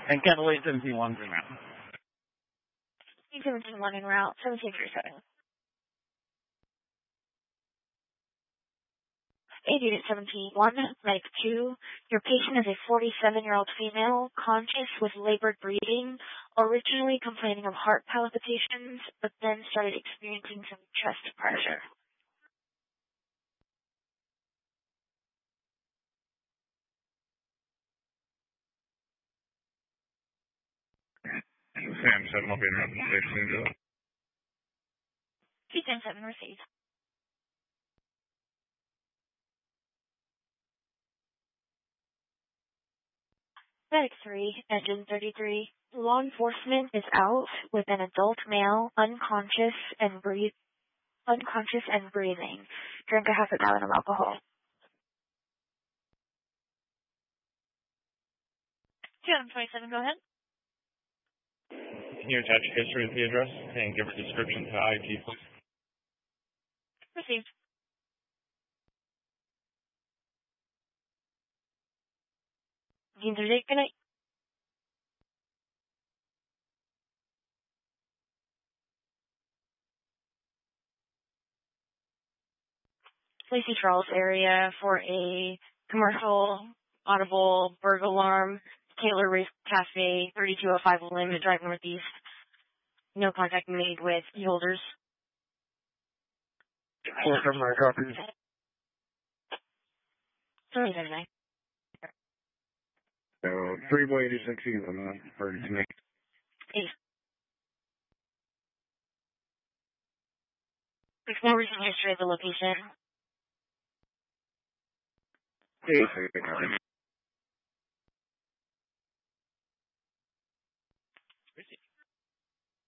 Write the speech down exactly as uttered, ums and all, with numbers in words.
And Cadillac seventeen one in route. seventeen one en route, seventeen thirty-seven. eighty-eight seventeen one, Medic two. Your patient is a forty-seven-year-old female, conscious with labored breathing, originally complaining of heart palpitations, but then started experiencing some chest pressure. Sam seven will be in route station. C Sam seven received. Medic three, engine thirty-three. Law enforcement is out with an adult male, unconscious and breathe, unconscious and breathing. Drink a half a gallon of alcohol. two twenty-seven, go ahead. Can you attach history of the address and give a description to I P, please? Received. Dean thirty-eight, good night. Lacey Charles area for a commercial audible burglar alarm, Taylor Reef Cafe, thirty-two oh five Limit Drive Northeast. No contact made with key holders. Four seven nine copies. Sorry, seven So three boy eighty-six even for to me. Eight. There's no recent history of the location. Eight. Received.